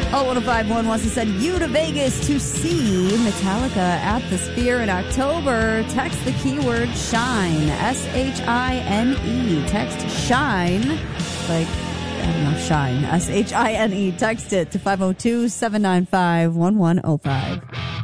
Oh, 1051 wants to send you to Vegas to see Metallica at the Sphere in October. Text the keyword SHINE, SHINE. Text SHINE, like, I don't know, SHINE, SHINE. Text it to 502-795-1105.